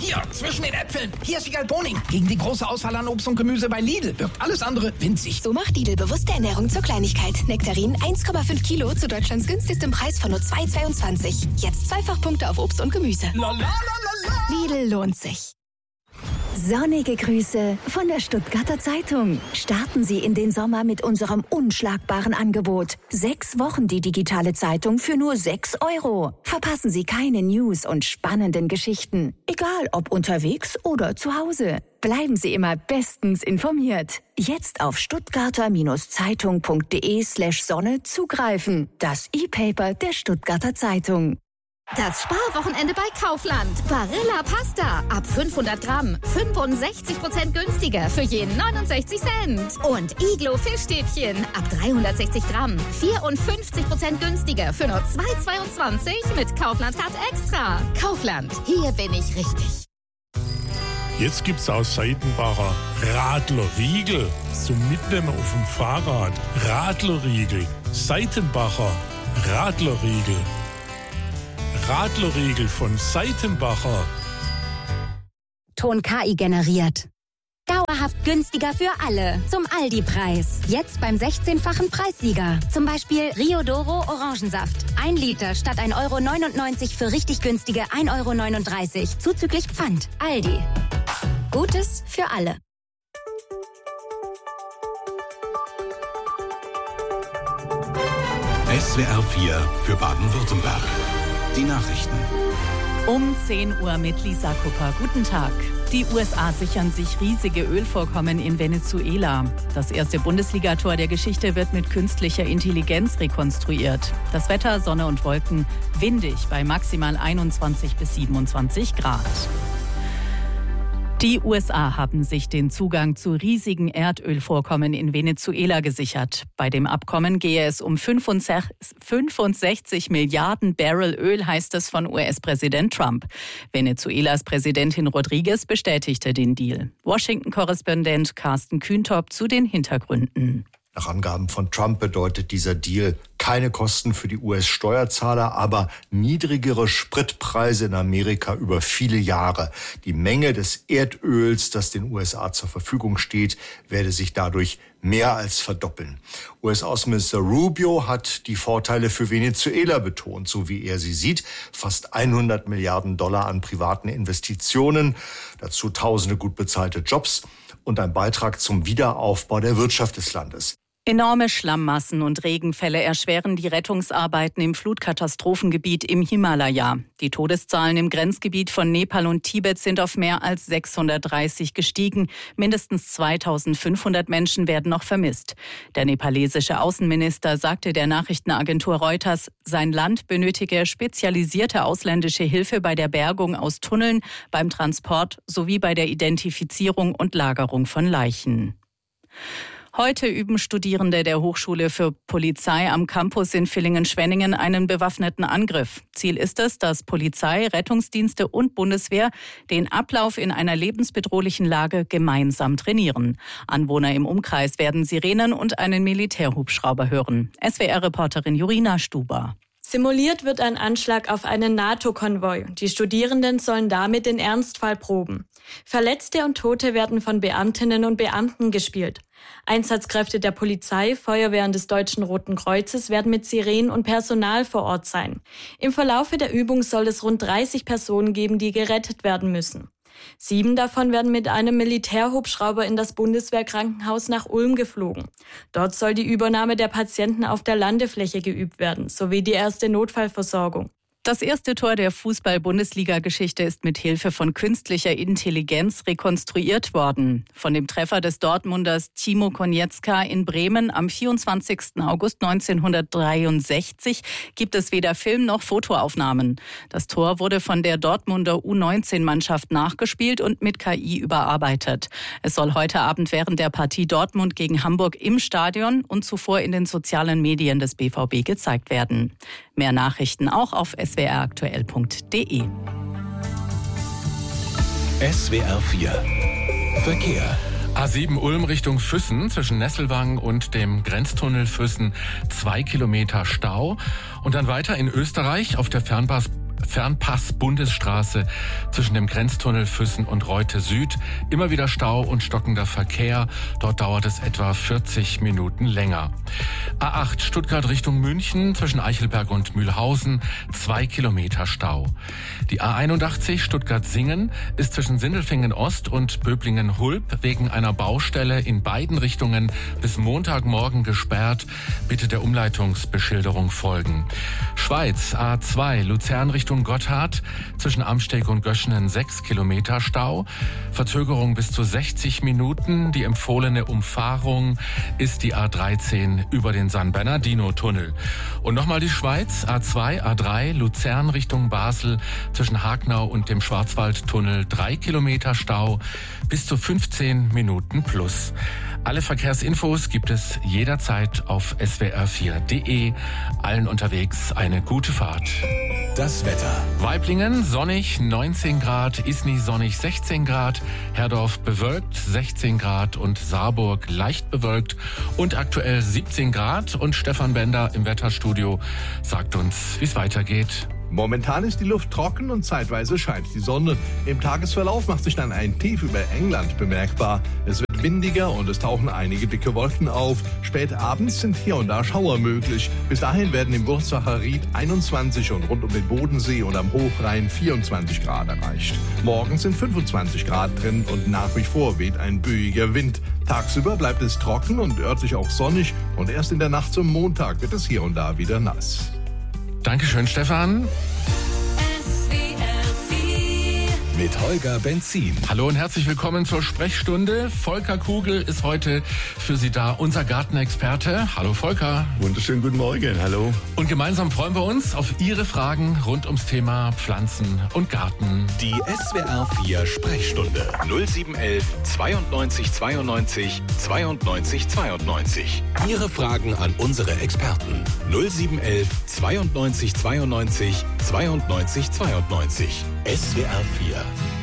hier, zwischen den Äpfeln. Hier ist Wiegald Boning. Gegen die große Auswahl an Obst und Gemüse bei Lidl wirkt alles andere winzig. So macht Lidl bewusste Ernährung zur Kleinigkeit. Nektarinen 1,5 Kilo zu Deutschlands günstigstem Preis von nur 2,22. Jetzt Zweifachpunkte auf Obst und Gemüse. Lidl lohnt sich. Sonnige Grüße von der Stuttgarter Zeitung. Starten Sie in den Sommer mit unserem unschlagbaren Angebot. 6 Wochen die digitale Zeitung für nur 6 €. Verpassen Sie keine News und spannenden Geschichten. Egal ob unterwegs oder zu Hause. Bleiben Sie immer bestens informiert. Jetzt auf stuttgarter-zeitung.de/Sonne zugreifen. Das E-Paper der Stuttgarter Zeitung. Das Sparwochenende bei Kaufland. Barilla Pasta. Ab 500 Gramm. 65% günstiger für jeden 69 Cent. Und Iglo Fischstäbchen. Ab 360 Gramm. 54% günstiger für nur 2,22 mit Kaufland Card Extra. Kaufland. Hier bin ich richtig. Jetzt gibt's aus Seitenbacher Radlerriegel zum Mitnehmen auf dem Fahrrad. Radlerriegel. Seitenbacher Radlerriegel. Radlerriegel von Seitenbacher. Ton KI generiert. Dauerhaft günstiger für alle. Zum Aldi-Preis. Jetzt beim 16-fachen Preissieger. Zum Beispiel Rio Doro Orangensaft. 1 Liter statt 1,99 € für richtig günstige 1,39 € zuzüglich Pfand. Aldi. Gutes für alle. SWR 4 für Baden-Württemberg. Die Nachrichten. Um 10 Uhr mit Lisa Kupper. Guten Tag. Die USA sichern sich riesige Ölvorkommen in Venezuela. Das erste Bundesligator der Geschichte wird mit künstlicher Intelligenz rekonstruiert. Das Wetter, Sonne und Wolken, windig bei maximal 21 bis 27 Grad. Die USA haben sich den Zugang zu riesigen Erdölvorkommen in Venezuela gesichert. Bei dem Abkommen gehe es um 65 Milliarden Barrel Öl, heißt es von US-Präsident Trump. Venezuelas Präsidentin Rodriguez bestätigte den Deal. Washington-Korrespondent Carsten Kühntop zu den Hintergründen. Nach Angaben von Trump bedeutet dieser Deal keine Kosten für die US-Steuerzahler, aber niedrigere Spritpreise in Amerika über viele Jahre. Die Menge des Erdöls, das den USA zur Verfügung steht, werde sich dadurch mehr als verdoppeln. US-Außenminister Rubio hat die Vorteile für Venezuela betont, so wie er sie sieht. Fast 100 Milliarden Dollar an privaten Investitionen, dazu tausende gut bezahlte Jobs und ein Beitrag zum Wiederaufbau der Wirtschaft des Landes. Enorme Schlammmassen und Regenfälle erschweren die Rettungsarbeiten im Flutkatastrophengebiet im Himalaya. Die Todeszahlen im Grenzgebiet von Nepal und Tibet sind auf mehr als 630 gestiegen. Mindestens 2500 Menschen werden noch vermisst. Der nepalesische Außenminister sagte der Nachrichtenagentur Reuters, sein Land benötige spezialisierte ausländische Hilfe bei der Bergung aus Tunneln, beim Transport sowie bei der Identifizierung und Lagerung von Leichen. Heute üben Studierende der Hochschule für Polizei am Campus in Villingen-Schwenningen einen bewaffneten Angriff. Ziel ist es, dass Polizei, Rettungsdienste und Bundeswehr den Ablauf in einer lebensbedrohlichen Lage gemeinsam trainieren. Anwohner im Umkreis werden Sirenen und einen Militärhubschrauber hören. SWR-Reporterin Jurina Stuber. Simuliert wird ein Anschlag auf einen NATO-Konvoi. Die Studierenden sollen damit den Ernstfall proben. Verletzte und Tote werden von Beamtinnen und Beamten gespielt. Einsatzkräfte der Polizei, Feuerwehr und des Deutschen Roten Kreuzes werden mit Sirenen und Personal vor Ort sein. Im Verlaufe der Übung soll es rund 30 Personen geben, die gerettet werden müssen. 7 davon werden mit einem Militärhubschrauber in das Bundeswehrkrankenhaus nach Ulm geflogen. Dort soll die Übernahme der Patienten auf der Landefläche geübt werden, sowie die erste Notfallversorgung. Das erste Tor der Fußball-Bundesliga-Geschichte ist mit Hilfe von künstlicher Intelligenz rekonstruiert worden. Von dem Treffer des Dortmunders Timo Konietzka in Bremen am 24. August 1963 gibt es weder Film noch Fotoaufnahmen. Das Tor wurde von der Dortmunder U19-Mannschaft nachgespielt und mit KI überarbeitet. Es soll heute Abend während der Partie Dortmund gegen Hamburg im Stadion und zuvor in den sozialen Medien des BVB gezeigt werden. Mehr Nachrichten auch auf swraktuell.de. SWR 4 Verkehr. A7 Ulm Richtung Füssen zwischen Nesselwang und dem Grenztunnel Füssen 2 Kilometer Stau. Und dann weiter in Österreich auf der Fernpass-Bundesstraße zwischen dem Grenztunnel Füssen und Reute Süd. Immer wieder Stau und stockender Verkehr. Dort dauert es etwa 40 Minuten länger. A8 Stuttgart Richtung München zwischen Eichelberg und Mühlhausen 2 Kilometer Stau. Die A81 Stuttgart-Singen ist zwischen Sindelfingen Ost und Böblingen-Hulb wegen einer Baustelle in beiden Richtungen bis Montagmorgen gesperrt. Bitte der Umleitungsbeschilderung folgen. Schweiz A2 Luzern Richtung Gotthard zwischen Amsteg und Göschenen 6 Kilometer Stau. Verzögerung bis zu 60 Minuten. Die empfohlene Umfahrung ist die A13 über den San Bernardino-Tunnel. Und nochmal die Schweiz A2 A3 Luzern Richtung Basel zwischen Hagnau und dem Schwarzwaldtunnel 3 Kilometer Stau bis zu 15 Minuten plus. Alle Verkehrsinfos gibt es jederzeit auf swr4.de. Allen unterwegs eine gute Fahrt. Das Wetter. Waiblingen sonnig 19 Grad, Isny sonnig 16 Grad, Herdorf bewölkt 16 Grad und Saarburg leicht bewölkt und aktuell 17 Grad. Und Stefan Bender im Wetterstudio sagt uns, wie es weitergeht. Momentan ist die Luft trocken und zeitweise scheint die Sonne. Im Tagesverlauf macht sich dann ein Tief über England bemerkbar. Es wird windiger und es tauchen einige dicke Wolken auf. Spät abends sind hier und da Schauer möglich. Bis dahin werden im Wurzacher Ried 21 und rund um den Bodensee und am Hochrhein 24 Grad erreicht. Morgen sind 25 Grad drin und nach wie vor weht ein böiger Wind. Tagsüber bleibt es trocken und örtlich auch sonnig und erst in der Nacht zum Montag wird es hier und da wieder nass. Dankeschön, Stefan. Mit Holger Benzin. Hallo und herzlich willkommen zur Sprechstunde. Volker Kugel ist heute für Sie da, unser Gartenexperte. Hallo Volker. Wunderschönen guten Morgen, hallo. Und gemeinsam freuen wir uns auf Ihre Fragen rund ums Thema Pflanzen und Garten. Die SWR 4 Sprechstunde 0711 92 92 92 92. Ihre Fragen an unsere Experten 0711 92 92 92 92. SWR 4